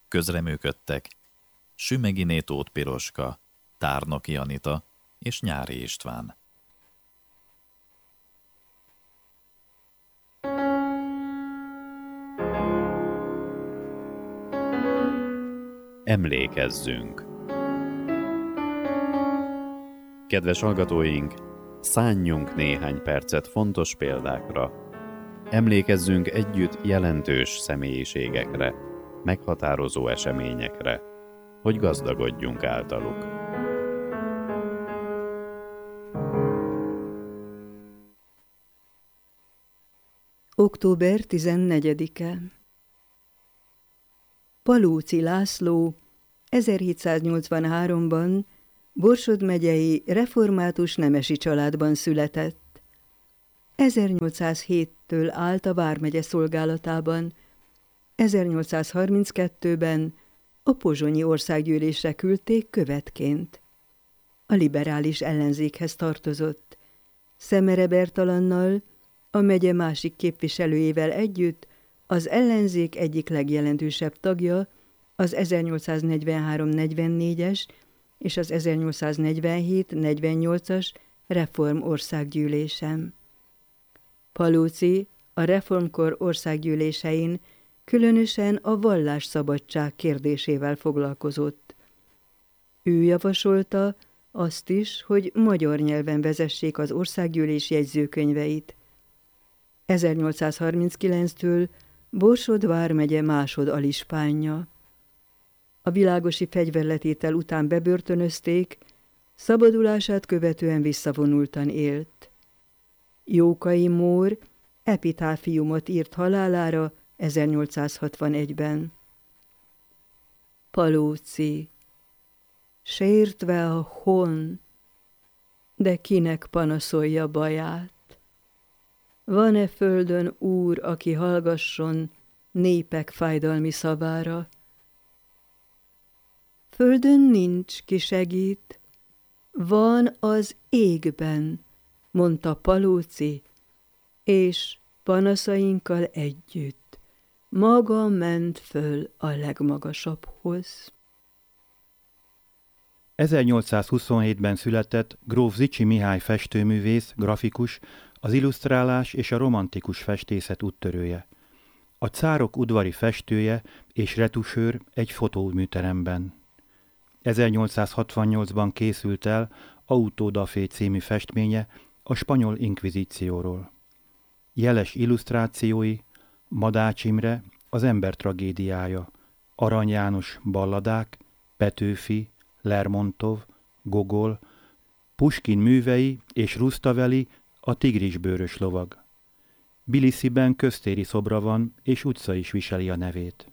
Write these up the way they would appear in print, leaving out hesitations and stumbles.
Közreműködtek Sümeghiné Tóth Piroska, Tárnoki Anita és Nyári István. Emlékezzünk! Kedves hallgatóink, szánjunk néhány percet fontos példákra. Emlékezzünk együtt jelentős személyiségekre, meghatározó eseményekre, hogy gazdagodjunk általuk. Október 14-e. Palóczy László 1783-ban Borsod megyei református nemesi családban született. 1807-től állt a vármegye szolgálatában. 1832-ben a pozsonyi országgyűlésre küldték követként. A liberális ellenzékhez tartozott. Szemere Bertalannal, a megye másik képviselőjével együtt az ellenzék egyik legjelentősebb tagja az 1843-44-es és az 1847-48-as Reform Országgyűlésen. Palóczy a reformkor országgyűlésein különösen a vallásszabadság kérdésével foglalkozott. Ő javasolta azt is, hogy magyar nyelven vezessék az országgyűlés jegyzőkönyveit. 1839-től Borsod vármegye másod alispánja. A világosi fegyverletétel után bebörtönözték, szabadulását követően visszavonultan élt. Jókai Mór epitáfiumot írt halálára 1861-ben. Palóczy, sértve a hon, de kinek panaszolja baját? Van-e földön úr, aki hallgasson népek fájdalmi szavára? Földön nincs, ki segít, van az égben, mondta Palóczy, és panaszainkkal együtt maga ment föl a legmagasabbhoz. 1827-ben született gróf Zichy Mihály festőművész, grafikus, az illusztrálás és a romantikus festészet úttörője. A cárok udvari festője és retusőr egy fotóműteremben. 1868-ban készült el Auto da Fe című festménye a spanyol inkvizícióról. Jeles illusztrációi Madács Imre, az ember tragédiája, Arany János balladák, Petőfi, Lermontov, Gogol, Puskin művei és Rustaveli, a tigrisbőrös lovag. Tbilisiben köztéri szobra van, és utca is viseli a nevét.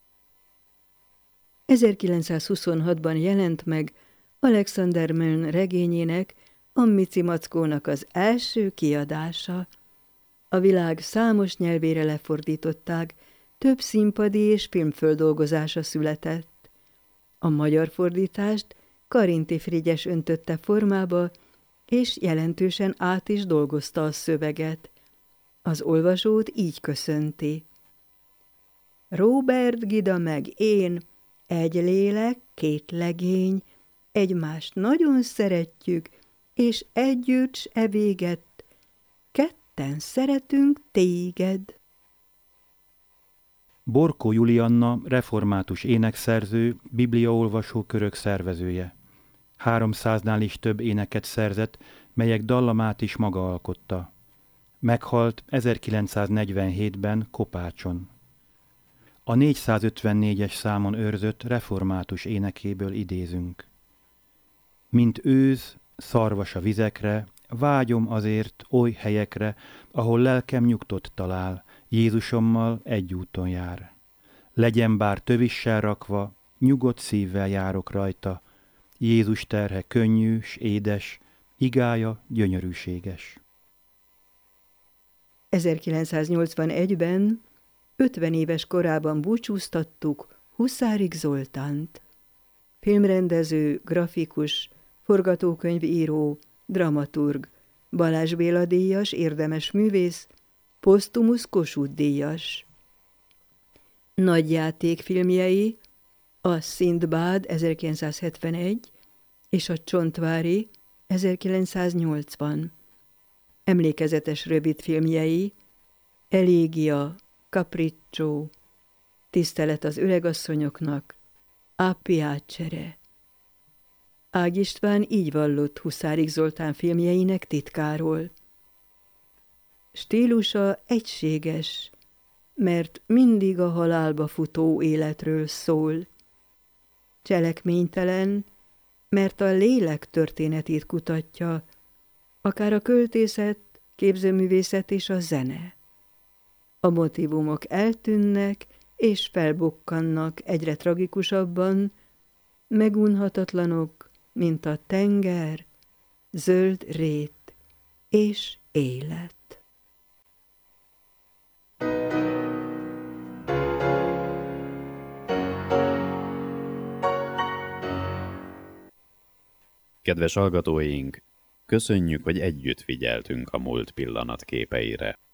1926-ban jelent meg Alexander Milne regényének, a Mici Mackónak az első kiadása. A világ számos nyelvére lefordították, több színpadi és filmföldolgozása született. A magyar fordítást Karinthy Frigyes öntötte formába, és jelentősen át is dolgozta a szöveget. Az olvasót így köszönti. Róbert Gida meg én, egy lélek, két legény, egymást nagyon szeretjük, és együtt s evéget, ketten szeretünk téged. Borkó Julianna református énekszerző, bibliaolvasó körök szervezője. 300-nál is több éneket szerzett, melyek dallamát is maga alkotta. Meghalt 1947-ben Kopácson. A 454-es számon őrzött református énekéből idézünk. Mint őz, szarvas a vizekre, vágyom azért oly helyekre, ahol lelkem nyugtot talál, Jézusommal egy úton jár. Legyen bár tövissel rakva, nyugodt szívvel járok rajta, Jézus terhe könnyű s édes, igája gyönyörűséges. 1981-ben 50 éves korában búcsúztattuk Huszárik Zoltánt. Filmrendező, grafikus, forgatókönyvíró, dramaturg, Balázs Béla díjas, érdemes művész, posztumusz Kossuth díjas. Nagy játékfilmjei a Szindbád 1971 és a Csontvári 1980. Emlékezetes rövidfilmjei Elégia, Capriccio, Tisztelet az öregasszonyoknak, A Piacere. Ág István így vallott Huszárik Zoltán filmjeinek titkáról. Stílusa egységes, mert mindig a halálba futó életről szól. Cselekménytelen, mert a lélek történetét kutatja, akár a költészet, képzőművészet és a zene. A motívumok eltűnnek és felbukkannak egyre tragikusabban, megunhatatlanok, mint a tenger, zöld rét és élet. Kedves hallgatóink, köszönjük, hogy együtt figyeltünk a múlt pillanatképeire.